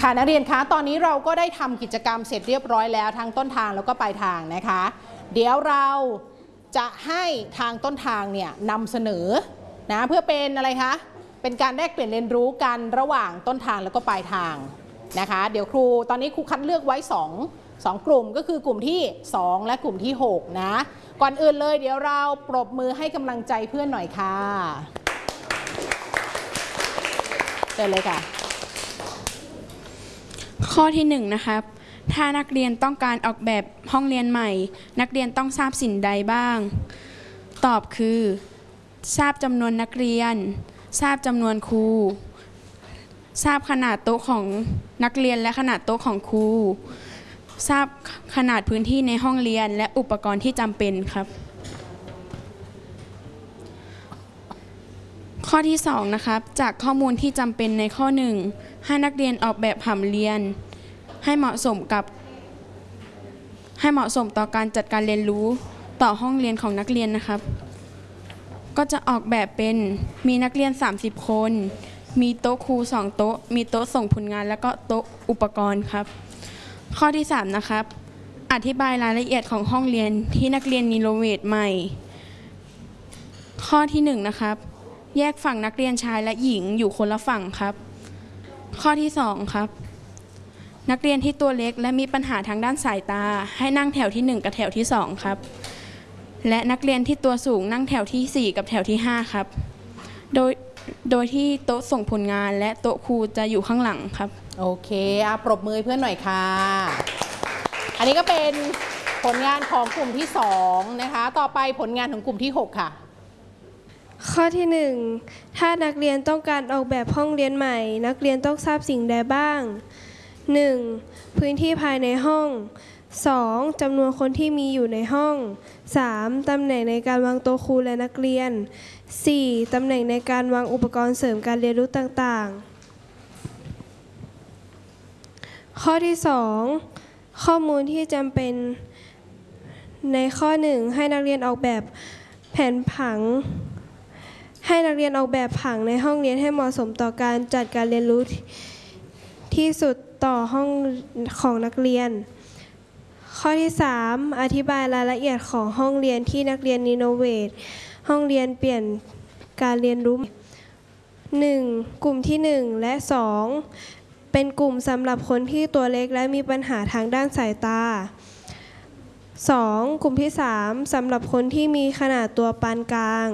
ค่ะนักเรียนคะตอนนี้เราก็ได้ทำกิจกรรมเสร็จเรียบร้อยแล้วทั้งต้นทางแล้วก็ปลายทางนะคะเดี๋ยวเราจะให้ทางต้นทางเนี่ยนำเสนอนะเพื่อเป็นอะไรคะเป็นการแลกเปลี่ยนเรียนรู้กันระหว่างต้นทางแล้วก็ปลายทางนะคะเดี๋ยวครูตอนนี้ครูคัดเลือกไว้2กลุ่มก็คือกลุ่มที่2และกลุ่มที่6นะก่อนอื่นเลยเดี๋ยวเราปรบมือให้กำลังใจเพื่อนหน่อยค่ะเชิญเลยค่ะข้อที่1นะครับถ้านักเรียนต้องการออกแบบห้องเรียนใหม่นักเรียนต้องทราบสิ่งใดบ้างตอบคือทราบจำนวนนักเรียนทราบจำนวนครูทราบขนาดโต๊ะของนักเรียนและขนาดโต๊ะของครูทราบขนาดพื้นที่ในห้องเรียนและอุปกรณ์ที่จำเป็นครับข้อที่2นะครับจากข้อมูลที่จำเป็นในข้อ1ให้นักเรียนออกแบบผังเรียนให้เหมาะสมต่อการจัดการเรียนรู้ต่อห้องเรียนของนักเรียนนะครับก็จะออกแบบเป็นมีนักเรียน30คนมีโต๊ะครู2โต๊ะมีโต๊ะส่งผลงานแล้วก็โต๊ะอุปกรณ์ครับข้อที่3นะครับอธิบายรายละเอียดของห้องเรียนที่นักเรียนรีโนเวทใหม่ข้อที่1นะครับแยกฝั่งนักเรียนชายและหญิงอยู่คนละฝั่งครับข้อที่2ครับนักเรียนที่ตัวเล็กและมีปัญหาทางด้านสายตาให้นั่งแถวที่1กับแถวที่2ครับและนักเรียนที่ตัวสูงนั่งแถวที่4กับแถวที่5ครับโดยที่โต๊ะส่งผลงานและโต๊ะครูจะอยู่ข้างหลังครับโอเคปรบมือเพื่อนหน่อยค่ะอันนี้ก็เป็นผลงานของกลุ่มที่2นะคะต่อไปผลงานของกลุ่มที่6ค่ะข้อที่1ถ้านักเรียนต้องการออกแบบห้องเรียนใหม่นักเรียนต้องทราบสิ่งใดบ้าง 1. พื้นที่ภายในห้อง 2. จำนวนคนที่มีอยู่ในห้อง 3. ตำแหน่งในการวางโต๊ะครูและนักเรียน 4. ตำแหน่งในการวางอุปกรณ์เสริมการเรียนรู้ต่างๆข้อที่2ข้อมูลที่จำเป็นในข้อ1ให้นักเรียนออกแบบแผนผังให้นักเรียนออกแบบผังในห้องเรียนให้เหมาะสมต่อการจัดการเรียนรู้ที่สุดต่อห้องของนักเรียนข้อที่3อธิบายรายละเอียดของห้องเรียนที่นักเรียนรีโนเวทห้องเรียนเปลี่ยนการเรียนรู้ 1. กลุ่มที่1และ2เป็นกลุ่มสำหรับคนที่ตัวเล็กและมีปัญหาทางด้านสายตา 2. กลุ่มที่3สำหรับคนที่มีขนาดตัวปานกลาง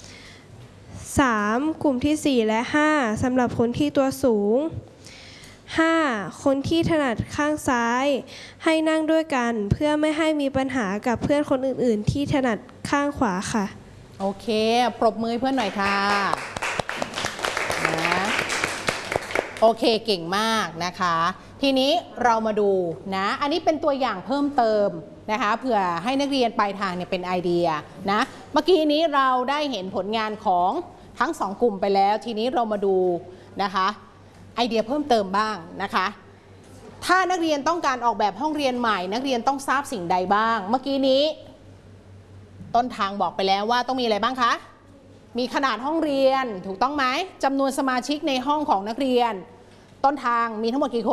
3. กลุ่มที่4และ5สำหรับคนที่ตัวสูง 5. คนที่ถนัดข้างซ้ายให้นั่งด้วยกันเพื่อไม่ให้มีปัญหากับเพื่อนคนอื่นๆที่ถนัดข้างขวาค่ะโอเคปรบมือเพื่อนหน่อยค่ะนะโอเคเก่งมากนะคะทีนี้เรามาดูนะอันนี้เป็นตัวอย่างเพิ่มเติมนะคะเผื่อให้นักเรียนปลายทางเนี่ยเป็นไอเดียนะเมื่อกี้นี้เราได้เห็นผลงานของทั้ง2กลุ่มไปแล้วทีนี้เรามาดูนะคะไอเดียเพิ่มเติมบ้างนะคะถ้านักเรียนต้องการออกแบบห้องเรียนใหม่นักเรียนต้องทราบสิ่งใดบ้างเมื่อกี้นี้ต้นทางบอกไปแล้วว่าต้องมีอะไรบ้างคะมีขนาดห้องเรียนถูกต้องไหมจำนวนสมาชิกในห้องของนักเรียนต้นทางมีทั้งหมดกี่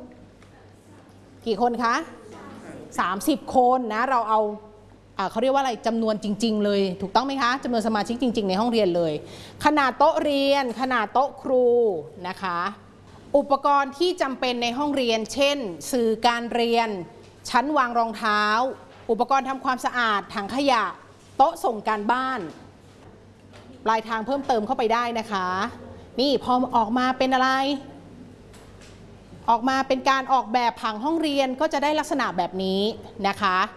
คนคะ30 คนนะเราเอาเขาเรียกว่าอะไรจำนวนจริงๆเลยถูกต้องไหมคะจำนวนสมาชิกจริงๆในห้องเรียนเลยขนาดโต๊ะเรียนขนาดโต๊ะครูนะคะอุปกรณ์ที่จำเป็นในห้องเรียนเช่นสื่อการเรียนชั้นวางรองเท้าอุปกรณ์ทำความสะอาดถังขยะโต๊ะส่งการบ้านปลายทางเพิ่มเติมเข้าไปได้นะคะนี่พอออกมาเป็นอะไรออกมาเป็นการออกแบบผังห้องเรียนก็จะได้ลักษณะแบบนี้นะคะ